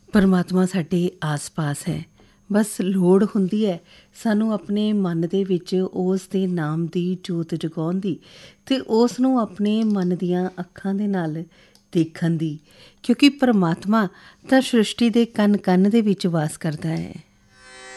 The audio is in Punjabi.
ਪਰਮਾਤਮਾ ਸਾਡੇ ਆਸ-ਪਾਸ ਹੈ। ਬਸ ਲੋੜ ਹੁੰਦੀ ਹੈ ਸਾਨੂੰ ਆਪਣੇ ਮਨ ਦੇ ਵਿੱਚ ਉਸ ਦੇ ਨਾਮ ਦੀ ਜੋਤ ਜਗਾਉਣ ਦੀ ਅਤੇ ਉਸ ਨੂੰ ਆਪਣੇ ਮਨ ਦੀਆਂ ਅੱਖਾਂ ਦੇ ਨਾਲ ਦੇਖਣ ਦੀ, ਕਿਉਂਕਿ ਪਰਮਾਤਮਾ ਤਾਂ ਸ੍ਰਿਸ਼ਟੀ ਦੇ ਕਣ-ਕਣ ਦੇ ਵਿੱਚ ਵਾਸ ਕਰਦਾ ਹੈ।